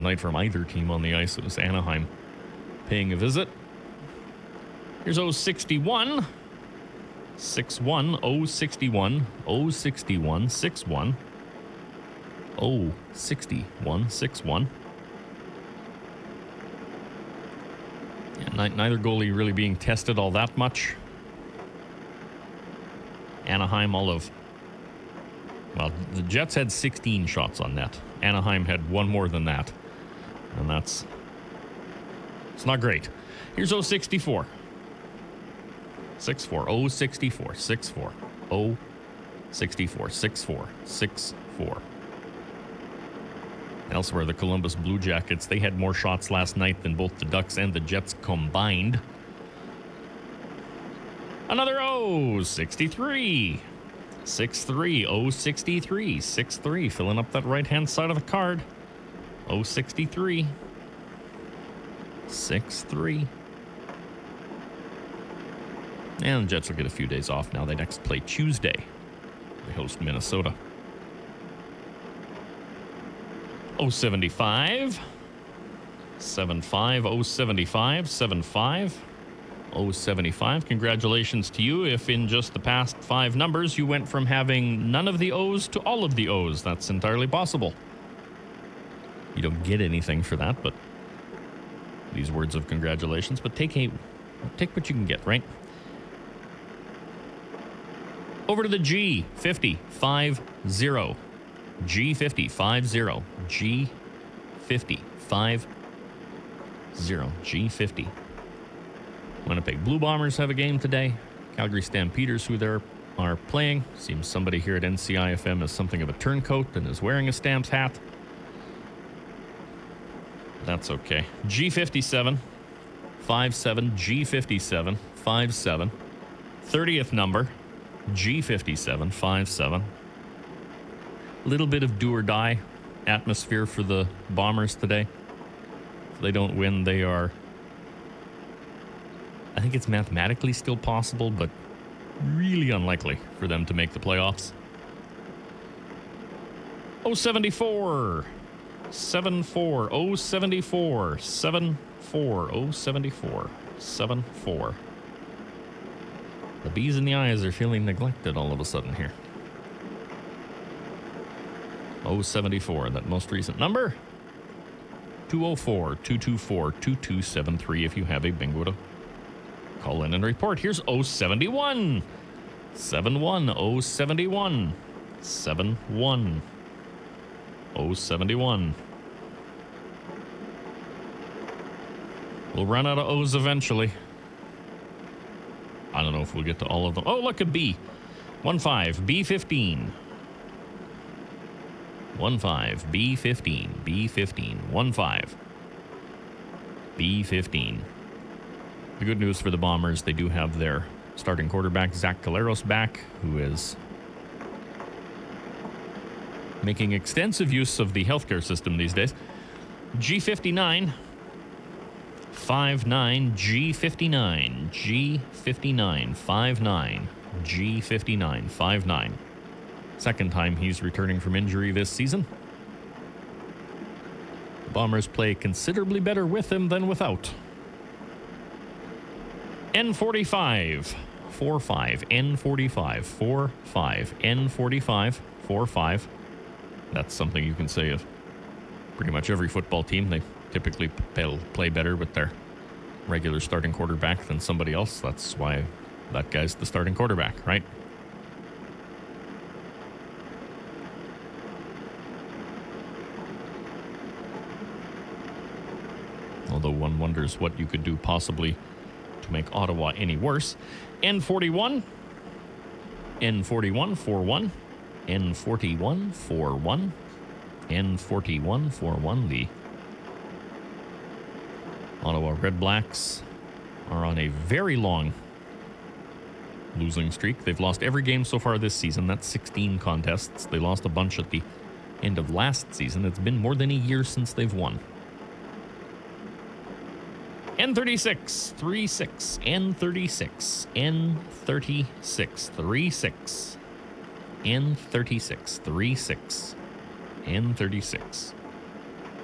night from either team on the ice. It was Anaheim paying a visit. Here's 061. 6-1, 061, 061, 6-1, 061, 6-1. Yeah, neither goalie really being tested all that much. Anaheim the Jets had 16 shots on net. Anaheim had one more than that. And it's not great. Here's 064. 64, 064, 64, 064, 64, 64. Elsewhere, the Columbus Blue Jackets, they had more shots last night than both the Ducks and the Jets combined. Another 063. 6-3, 063, 6-3, filling up that right-hand side of the card. 063, 6-3. And the Jets will get a few days off now. They next play Tuesday. They host Minnesota. 075, 75, 075, 75. 075. Congratulations to you if in just the past 5 numbers you went from having none of the O's to all of the O's. That's entirely possible. You don't get anything for that, but these words of congratulations. But take what you can get, right? Over to the G50, 50. G50, 50. G50, 50. G50. Winnipeg Blue Bombers have a game today. Calgary Stampeders, who they are playing. Seems somebody here at NCIFM is something of a turncoat and is wearing a Stamps hat. That's okay. G57, 57, G57, 57. 30th number, G57, 57. Little bit of do or die atmosphere for the Bombers today. If they don't win, they are... I think it's mathematically still possible, but really unlikely for them to make the playoffs. 074. 74. 074. 74. 074. 74. The B's in the eyes are feeling neglected all of a sudden here. 074, that most recent number. 204-224-2273 if you have a bingo to call in and report. Here's 071. 71. 071. 71. 071. We'll run out of O's eventually. I don't know if we'll get to all of them. Oh, look at B. 15. B15. 15. B15. B15. 15. B15. The good news for the Bombers, they do have their starting quarterback, Zach Collaros, back, who is making extensive use of the healthcare system these days. G59. 59. G59. G59. 59. G59. 59. Second time he's returning from injury this season. The Bombers play considerably better with him than without. N45, 45, N45, 45, N45, 45. That's something you can say of pretty much every football team. They typically play better with their regular starting quarterback than somebody else. That's why that guy's the starting quarterback, right? Although one wonders what you could do possibly to make Ottawa any worse. N41. N41, 4-1. N41, 4-1. N41, 4-1. The Ottawa Red Blacks are on a very long losing streak. They've lost every game so far this season. That's 16 contests. They lost a bunch at the end of last season. It's been more than a year since they've won. N36, 3-6, N36, N36, 3-6, N36, 3-6, N36.